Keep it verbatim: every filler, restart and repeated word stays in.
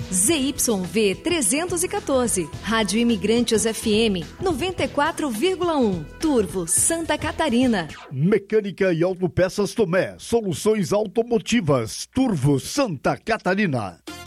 Z Y V trezentos e quatorze, Rádio Imigrantes F M noventa e quatro vírgula um, Turvo, Santa Catarina. Mecânica e Autopeças Tomé, soluções automotivas, Turvo, Santa Catarina.